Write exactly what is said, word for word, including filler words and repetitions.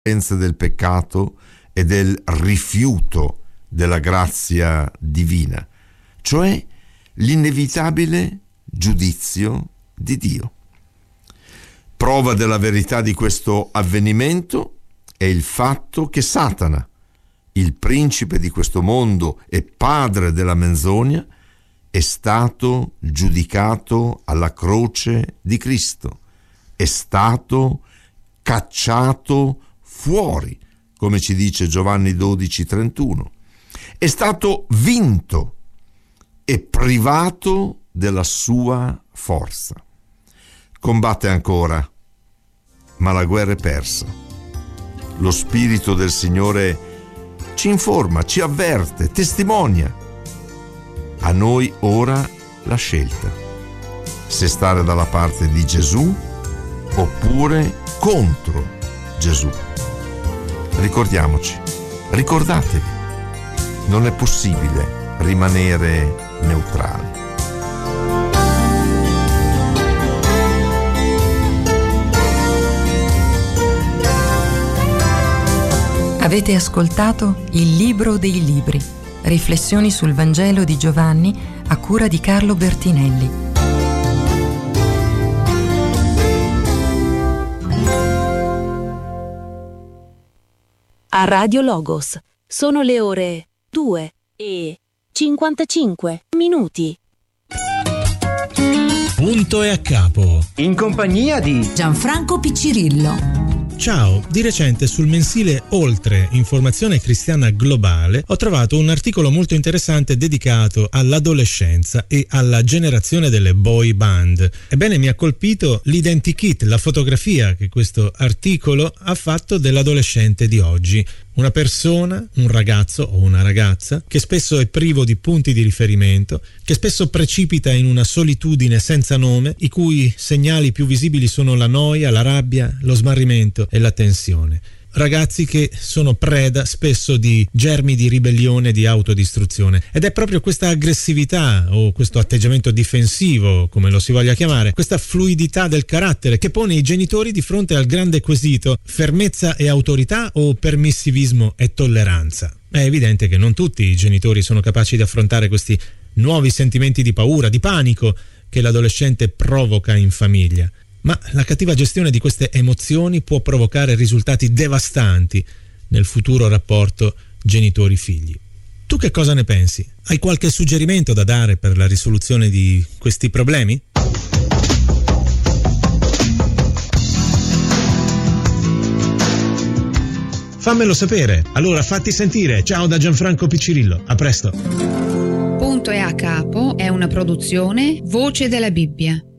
del peccato e del rifiuto della grazia divina, cioè l'inevitabile giudizio di Dio. Prova della verità di questo avvenimento è il fatto che Satana, il principe di questo mondo e padre della menzogna, è stato giudicato alla croce di Cristo, è stato cacciato fuori, come ci dice Giovanni dodici trentuno, è stato vinto e privato della sua forza. Combatte ancora, ma la guerra è persa. Lo Spirito del Signore ci informa, ci avverte, testimonia. A noi ora la scelta, se stare dalla parte di Gesù oppure contro Gesù. Ricordiamoci, ricordatevi, non è possibile rimanere neutrali. Avete ascoltato Il Libro dei Libri, riflessioni sul Vangelo di Giovanni a cura di Carlo Bertinelli. A Radio Logos sono le ore due e cinquantacinque minuti. Punto e a capo. In compagnia di Gianfranco Piccirillo. Ciao, di recente sul mensile Oltre, informazione cristiana globale, ho trovato un articolo molto interessante dedicato all'adolescenza e alla generazione delle boy band. Ebbene, mi ha colpito l'identikit, la fotografia che questo articolo ha fatto dell'adolescente di oggi. Una persona, un ragazzo o una ragazza che spesso è privo di punti di riferimento, che spesso precipita in una solitudine senza nome, i cui segnali più visibili sono la noia, la rabbia, lo smarrimento e la tensione. Ragazzi che sono preda spesso di germi di ribellione e di autodistruzione, ed è proprio questa aggressività o questo atteggiamento difensivo, come lo si voglia chiamare, questa fluidità del carattere che pone i genitori di fronte al grande quesito: fermezza e autorità o permissivismo e tolleranza. È evidente che non tutti i genitori sono capaci di affrontare questi nuovi sentimenti di paura, di panico che l'adolescente provoca in famiglia. Ma la cattiva gestione di queste emozioni può provocare risultati devastanti nel futuro rapporto genitori-figli. Tu che cosa ne pensi? Hai qualche suggerimento da dare per la risoluzione di questi problemi? Fammelo sapere. Allora fatti sentire. Ciao da Gianfranco Piccirillo. A presto. Punto e a capo è una produzione Voce della Bibbia.